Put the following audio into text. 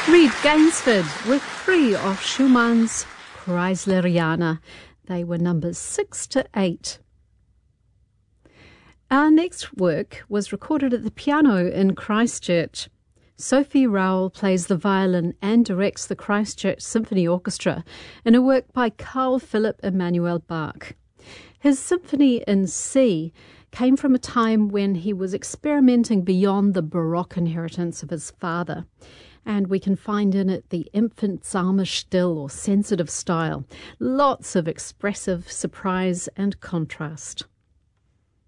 Reed Gainsford with three of Schumann's Kreisleriana. They were numbers 6 to 8. Our next work was recorded at the piano in Christchurch. Sophie Rowell plays the violin and directs the Christchurch Symphony Orchestra in a work by Carl Philipp Emanuel Bach. His symphony in C came from a time when he was experimenting beyond the Baroque inheritance of his father, and we can find in it the empfindsame Still or sensitive style, lots of expressive surprise and contrast.